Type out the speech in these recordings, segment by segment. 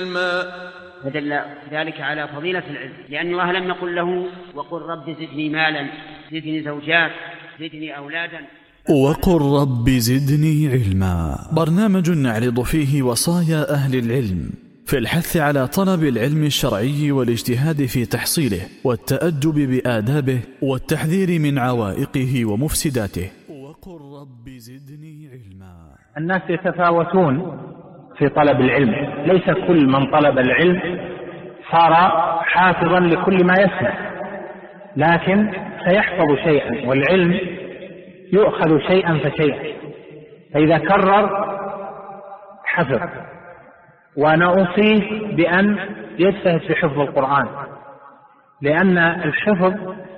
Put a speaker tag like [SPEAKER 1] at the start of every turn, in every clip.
[SPEAKER 1] فدل ذلك على فضيلة العلم، لأن الله لم يقل له وقل رب زدني مالا، زدني زوجات، زدني أولادا.
[SPEAKER 2] وقل رب زدني علما، برنامج نعرض فيه وصايا أهل العلم في الحث على طلب العلم الشرعي والاجتهاد في تحصيله والتأدب بآدابه والتحذير من عوائقه ومفسداته. وقل رب زدني علما.
[SPEAKER 3] الناس يتفاوتون في طلب العلم، ليس كل من طلب العلم صار حافظا لكل ما يسمع، لكن سيحفظ شيئا، والعلم يؤخذ شيئا فشيئا، فإذا كرر حفظ. وأنا أوصيه بأن يجتهد في حفظ القرآن، لأن الحفظ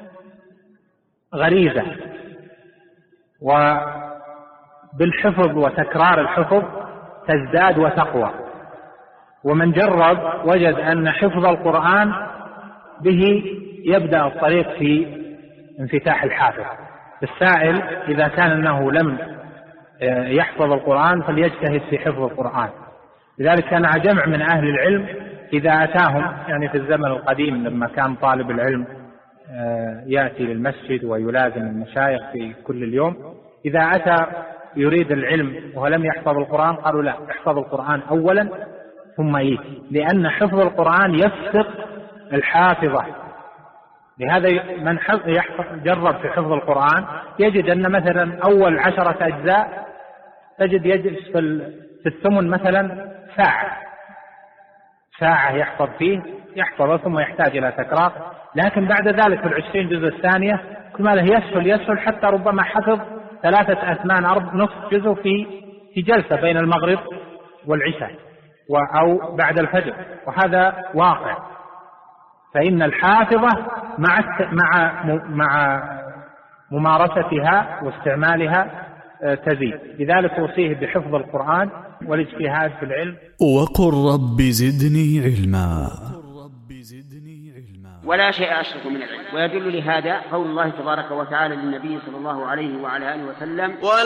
[SPEAKER 3] غريزة، وبالحفظ وتكرار الحفظ تزداد وتقوى. ومن جرب وجد أن حفظ القرآن به يبدأ الطريق في انفتاح الحافظ. السائل إذا كان أنه لم يحفظ القرآن فليجتهد في حفظ القرآن. لذلك كان جمع من أهل العلم إذا أتاهم، يعني في الزمن القديم لما كان طالب العلم يأتي للمسجد ويلازم المشايخ في كل اليوم، إذا أتى يريد العلم ولم يحفظ القرآن قالوا لا، احفظ القرآن أولا ثم يأتي، لأن حفظ القرآن يفسق الحافظة. لهذا من جرب في حفظ القرآن يجد أن مثلا أول 10 أجزاء تجد يجلس في الثمن مثلا ساعة يحفظ فيه، يحفظ ثم يحتاج إلى تكرار. لكن بعد ذلك في 20 جزء الثانية كل ما له يسهل حتى ربما حفظ 3 أثمان نصف جزء في جلسة بين المغرب والعشاء أو بعد الفجر، وهذا واقع. فإن الحافظة مع ممارستها واستعمالها تزيد. لذلك أوصيه بحفظ القرآن والاجتهاد في العلم.
[SPEAKER 2] وقل رب زدني علما.
[SPEAKER 1] ولا شيء أشرف من العلم. ويدل لهذا قول الله تبارك وتعالى للنبي صلى الله عليه وعلى آله وسلم